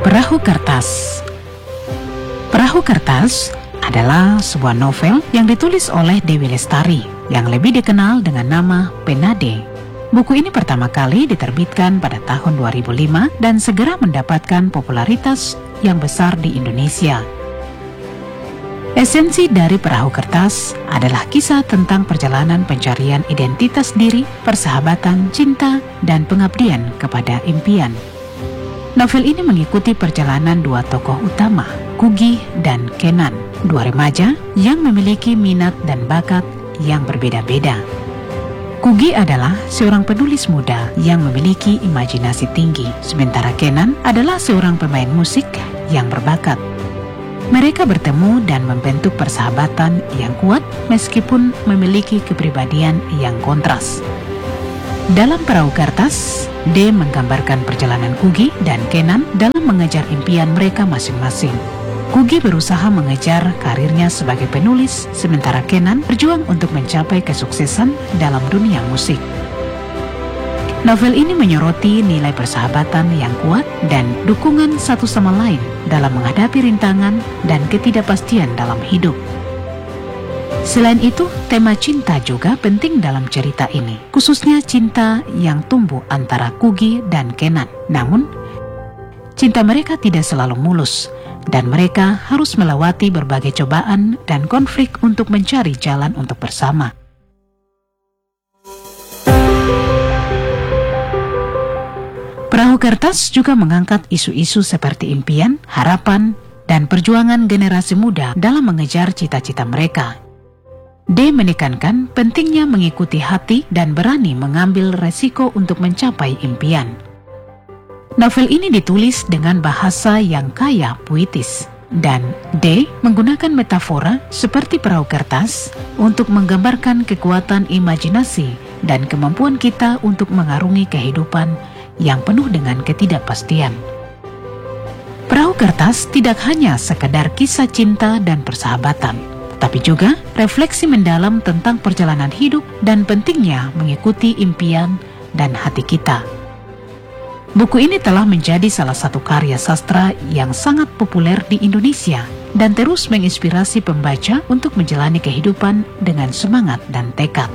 Perahu Kertas. Perahu Kertas adalah sebuah novel yang ditulis oleh Dewi Lestari yang lebih dikenal dengan nama Penade. Buku ini pertama kali diterbitkan pada tahun 2005 dan segera mendapatkan popularitas yang besar di Indonesia. Esensi dari Perahu Kertas adalah kisah tentang perjalanan pencarian identitas diri, persahabatan, cinta, dan pengabdian kepada impian. Novel ini mengikuti perjalanan dua tokoh utama, Kugy dan Kenan, dua remaja yang memiliki minat dan bakat yang berbeda-beda. Kugy adalah seorang penulis muda yang memiliki imajinasi tinggi, sementara Kenan adalah seorang pemain musik yang berbakat. Mereka bertemu dan membentuk persahabatan yang kuat meskipun memiliki kepribadian yang kontras. Dalam Perahu Kertas, D menggambarkan perjalanan Kugy dan Kenan dalam mengejar impian mereka masing-masing. Kugy berusaha mengejar karirnya sebagai penulis, sementara Kenan berjuang untuk mencapai kesuksesan dalam dunia musik. Novel ini menyoroti nilai persahabatan yang kuat dan dukungan satu sama lain dalam menghadapi rintangan dan ketidakpastian dalam hidup. Selain itu, tema cinta juga penting dalam cerita ini, khususnya cinta yang tumbuh antara Kugy dan Kenan. Namun, cinta mereka tidak selalu mulus, dan mereka harus melewati berbagai cobaan dan konflik untuk mencari jalan untuk bersama. Perahu Kertas juga mengangkat isu-isu seperti impian, harapan, dan perjuangan generasi muda dalam mengejar cita-cita mereka. D menekankan pentingnya mengikuti hati dan berani mengambil resiko untuk mencapai impian. Novel ini ditulis dengan bahasa yang kaya puitis, dan D menggunakan metafora seperti perahu kertas untuk menggambarkan kekuatan imajinasi dan kemampuan kita untuk mengarungi kehidupan yang penuh dengan ketidakpastian. Perahu Kertas tidak hanya sekadar kisah cinta dan persahabatan, tapi juga refleksi mendalam tentang perjalanan hidup dan pentingnya mengikuti impian dan hati kita. Buku ini telah menjadi salah satu karya sastra yang sangat populer di Indonesia dan terus menginspirasi pembaca untuk menjalani kehidupan dengan semangat dan tekad.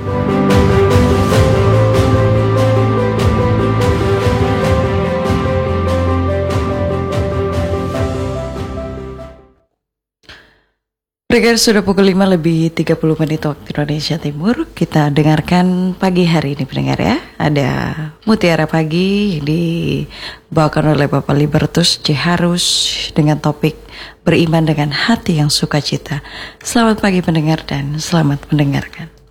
Pendengar, sudah pukul 5:30 waktu Indonesia Timur. Kita dengarkan pagi hari ini, pendengar ya. Ada Mutiara Pagi dibawakan oleh Bapak Libertus Ciharus dengan topik beriman dengan hati yang sukacita. Selamat pagi pendengar dan selamat mendengarkan.